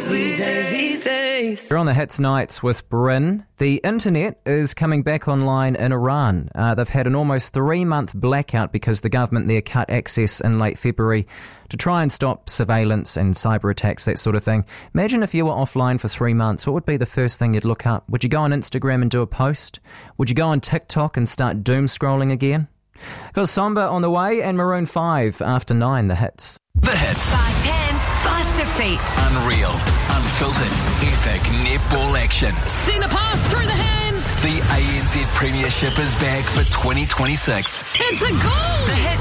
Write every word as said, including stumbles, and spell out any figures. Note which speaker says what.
Speaker 1: these days, these days.
Speaker 2: You're on the Hits Nights with Bryn. The internet is coming back online in Iran. Uh, they've had an almost three-month blackout because the government there cut access in late February to try and stop surveillance and cyber attacks, that sort of thing. Imagine if you were offline for three months. What would be the first thing you'd look up? Would you go on Instagram and do a post? Would you go on TikTok and start doom scrolling again? Got Samba on the way and Maroon five after nine, the hits.
Speaker 3: The Hits.
Speaker 4: Fast hands, faster feet.
Speaker 3: Unreal, unfiltered, epic netball action.
Speaker 4: Send a pass through the hands.
Speaker 3: The A N Z Premiership is back for twenty twenty-six.
Speaker 4: It's a goal. The Hits.